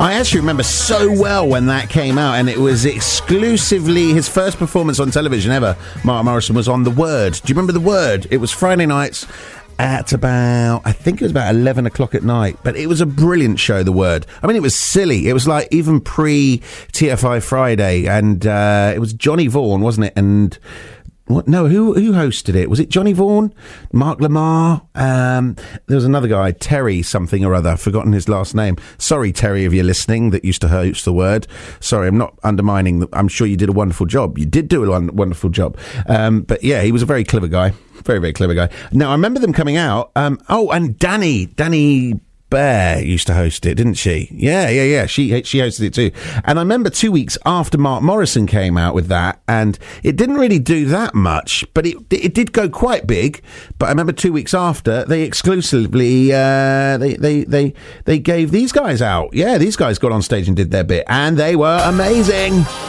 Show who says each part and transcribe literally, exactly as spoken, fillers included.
Speaker 1: I actually remember so well when that came out, and it was exclusively his first performance on television ever. Mark Morrison was on The Word. Do you remember The Word? It was Friday nights at about, I think it was about eleven o'clock at night, but it was a brilliant show, The Word. I mean, it was silly. It was like even pre-T F I Friday, and uh, it was Johnny Vaughan, wasn't it? And what? No, who who hosted it? Was it Johnny Vaughan? Mark Lamar? Um, there was another guy, Terry something or other. I've forgotten his last name. Sorry, Terry, if you're listening, that used to host The Word. Sorry, I'm not undermining. The, I'm sure you did a wonderful job. You did do a wonderful job. Um, but yeah, he was a very clever guy. Very, very clever guy. Now, I remember them coming out. Um, oh, and Danny, Danny Bear used to host it, didn't she? Yeah, yeah, yeah. She she hosted it too. And I remember two weeks after Mark Morrison came out with that, and it didn't really do that much, but it it did go quite big. But I remember two weeks after, they exclusively uh, they they they they gave these guys out. Yeah, these guys got on stage and did their bit, and they were amazing.